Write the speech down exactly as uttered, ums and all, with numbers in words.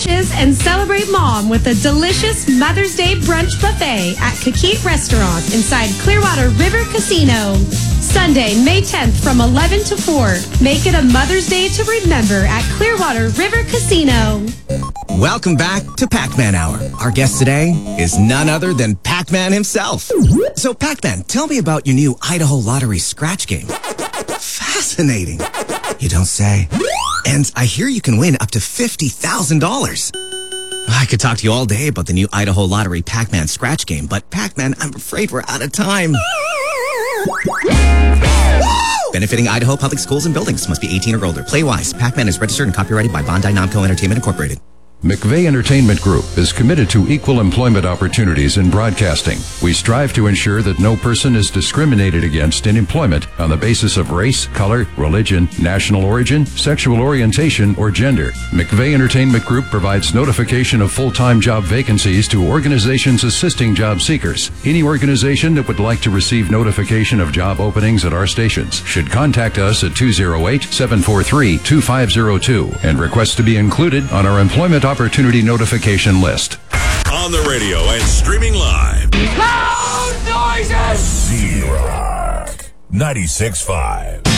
dishes and celebrate Mom with a delicious Mother's Day brunch buffet at Coquette Restaurant inside Clearwater River Casino. Sunday, May tenth from eleven to four. Make it a Mother's Day to remember at Clearwater River Casino. Welcome back to Pac-Man Hour. Our guest today is none other than Pac-Man himself. So, Pac-Man, tell me about your new Idaho Lottery scratch game. Fascinating. You don't say. And I hear you can win up to fifty thousand dollars. I could talk to you all day about the new Idaho Lottery Pac-Man scratch game, but Pac-Man, I'm afraid we're out of time. Benefiting Idaho public schools and buildings. Must be eighteen or older. Play wise. Pac-Man is registered and copyrighted by Bondi Namco Entertainment Incorporated. McVeigh Entertainment Group is committed to equal employment opportunities in broadcasting. We strive to ensure that no person is discriminated against in employment on the basis of race, color, religion, national origin, sexual orientation, or gender. McVeigh Entertainment Group provides notification of full-time job vacancies to organizations assisting job seekers. Any organization that would like to receive notification of job openings at our stations should contact us at two oh eight, seven four three, two five oh two and request to be included on our employment opportunity notification list. On the radio and streaming live. Loud noises! Z-Rock ninety-six point five.